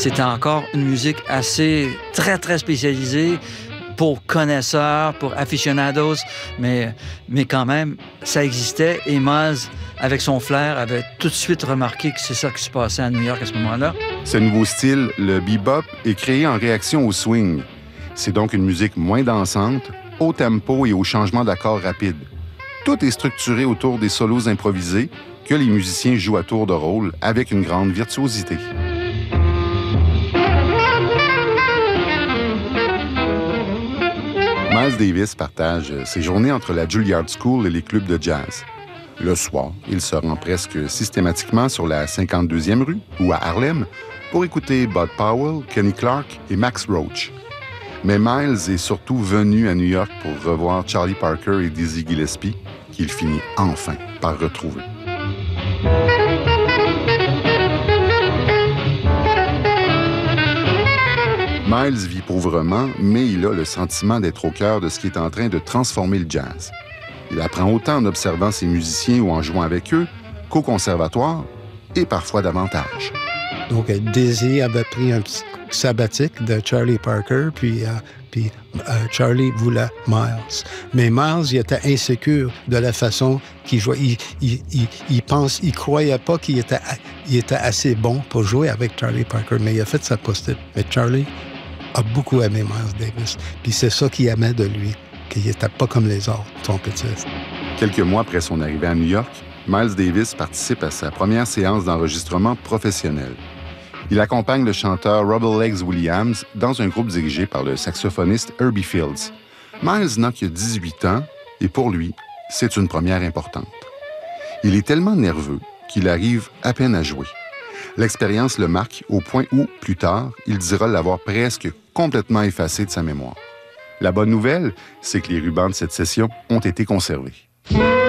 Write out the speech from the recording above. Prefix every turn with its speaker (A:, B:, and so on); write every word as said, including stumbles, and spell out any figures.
A: c'était encore une musique assez, très, très spécialisée pour connaisseurs, pour aficionados, mais, mais quand même, ça existait. Et Miles, avec son flair, avait tout de suite remarqué que c'est ça qui se passait à New York à ce moment-là.
B: Ce nouveau style, le bebop, est créé en réaction au swing. C'est donc une musique moins dansante, au tempo et au changement d'accords rapides. Tout est structuré autour des solos improvisés que les musiciens jouent à tour de rôle avec une grande virtuosité. Miles Davis partage ses journées entre la Juilliard School et les clubs de jazz. Le soir, il se rend presque systématiquement sur la cinquante-deuxième rue ou à Harlem pour écouter Bud Powell, Kenny Clarke et Max Roach. Mais Miles est surtout venu à New York pour revoir Charlie Parker et Dizzy Gillespie, qu'il finit enfin par retrouver. Miles vit pauvrement, mais il a le sentiment d'être au cœur de ce qui est en train de transformer le jazz. Il apprend autant en observant ses musiciens ou en jouant avec eux qu'au conservatoire, et parfois davantage.
C: Donc, Dizzy avait pris un petit sabbatique de Charlie Parker, puis, euh, puis euh, Charlie voulait Miles. Mais Miles, il était insécure de la façon qu'il jouait. Il, il, il, il pense, il croyait pas qu'il était, il était assez bon pour jouer avec Charlie Parker, mais il a fait sa postule. Mais Charlie a beaucoup aimé Miles Davis, puis c'est ça qu'il aimait de lui, qu'il n'était pas comme les autres trompettistes.
B: Quelques mois après son arrivée à New York, Miles Davis participe à sa première séance d'enregistrement professionnel. Il accompagne le chanteur Robert Legs Williams dans un groupe dirigé par le saxophoniste Herbie Fields. Miles n'a que dix-huit ans et pour lui, c'est une première importante. Il est tellement nerveux qu'il arrive à peine à jouer. L'expérience le marque au point où, plus tard, il dira l'avoir presque complètement effacé de sa mémoire. La bonne nouvelle, c'est que les rubans de cette session ont été conservés.